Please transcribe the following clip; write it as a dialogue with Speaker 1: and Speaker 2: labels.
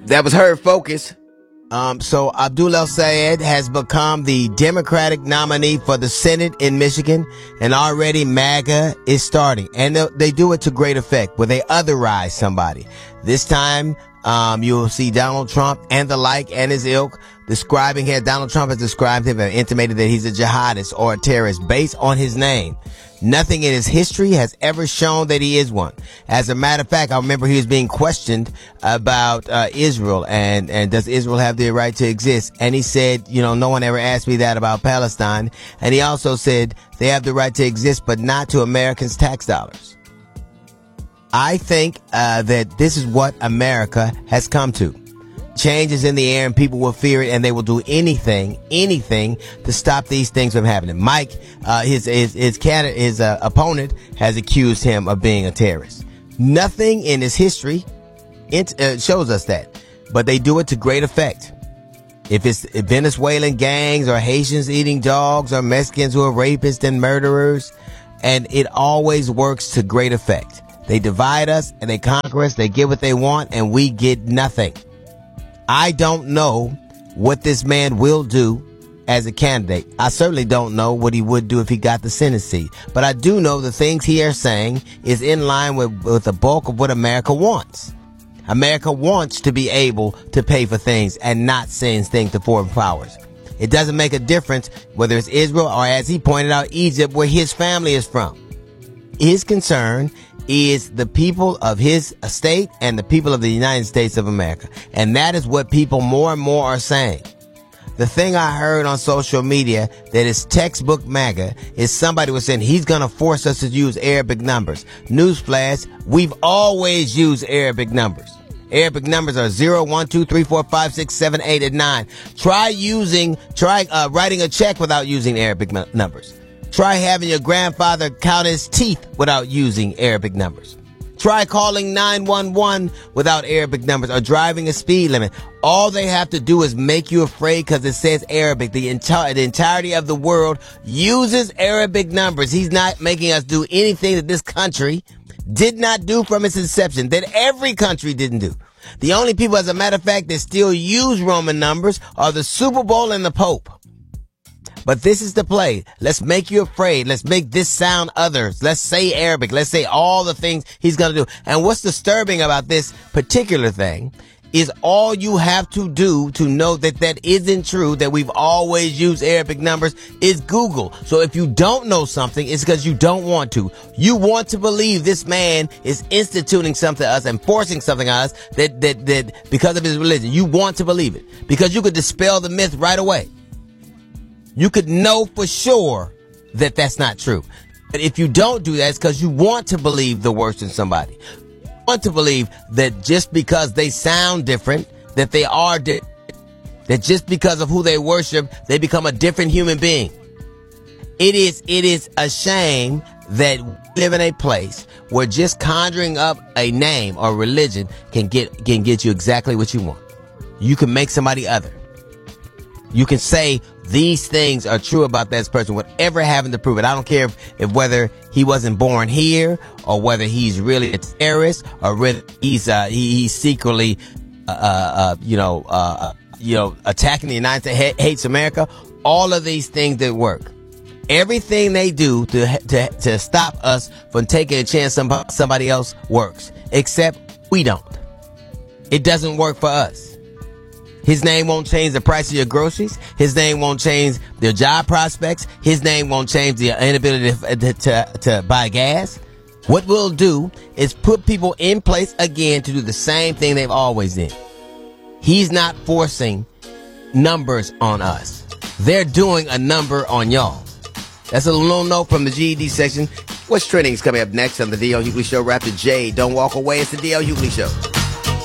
Speaker 1: That was Her Focus. So Abdul El-Sayed has become the Democratic nominee for the Senate in Michigan, and already MAGA is starting. And they do it to great effect, where they otherize somebody. This time, you'll see Donald Trump and the like and his ilk describing him. Donald Trump has described him and intimated that he's a jihadist or a terrorist based on his name. Nothing in his history has ever shown that he is one. As a matter of fact, I remember he was being questioned about Israel and does Israel have the right to exist? And he said, no one ever asked me that about Palestine. And he also said they have the right to exist, but not to Americans' tax dollars. I think that this is what America has come to. Change is in the air and people will fear it, and they will do anything to stop these things from happening. Mike, his opponent has accused him of being a terrorist. Nothing in his history shows us that, but they do it to great effect. If it's Venezuelan gangs or Haitians eating dogs or Mexicans who are rapists and murderers, and it always works to great effect. They divide us and they conquer us. They get what they want and we get nothing. I don't know what this man will do as a candidate. I certainly don't know what he would do if he got the Senate seat. But I do know the things he is saying is in line with the bulk of what America wants. America wants to be able to pay for things and not send things to foreign powers. It doesn't make a difference whether it's Israel or, as he pointed out, Egypt, where his family is from. His concern is the people of his state and the people of the United States of America. And that is what people more and more are saying. The thing I heard on social media that is textbook MAGA is somebody was saying he's going to force us to use Arabic numbers. Newsflash, we've always used Arabic numbers. Arabic numbers are 0, 1, 2, 3, 4, 5, 6, 7, 8, and 9. Try writing a check without using Arabic numbers. Try having your grandfather count his teeth without using Arabic numbers. Try calling 911 without Arabic numbers or driving a speed limit. All they have to do is make you afraid because it says Arabic. The entirety of the world uses Arabic numbers. He's not making us do anything that this country did not do from its inception, that every country didn't do. The only people, as a matter of fact, that still use Roman numbers are the Super Bowl and the Pope. But this is the play. Let's make you afraid. Let's make this sound others. Let's say Arabic. Let's say all the things he's going to do. And what's disturbing about this particular thing is all you have to do to know that that isn't true, that we've always used Arabic numbers, is Google. So if you don't know something, it's because you don't want to. You want to believe this man is instituting something to us and forcing something on us that because of his religion. You want to believe it because you could dispel the myth right away. You could know for sure that that's not true. But if you don't do that, it's because you want to believe the worst in somebody. You want to believe that just because they sound different, that they are different. That just because of who they worship, they become a different human being. It is a shame that we live in a place where just conjuring up a name or religion can get you exactly what you want. You can make somebody other. You can say these things are true about that person, whatever having to prove it. I don't care if whether he wasn't born here or whether he's really a terrorist or whether he's secretly, attacking the United States, hates America. All of these things that work. Everything they do to stop us from taking a chance on somebody else works, except we don't. It doesn't work for us. His name won't change the price of your groceries. His name won't change their job prospects. His name won't change the inability to buy gas. What we'll do is put people in place again to do the same thing they've always done. He's not forcing numbers on us. They're doing a number on y'all. That's a little note from the GED section. What's trending is coming up next on the D.L. Hughley Show. Raptor J, don't walk away. It's the D.L. Hughley Show.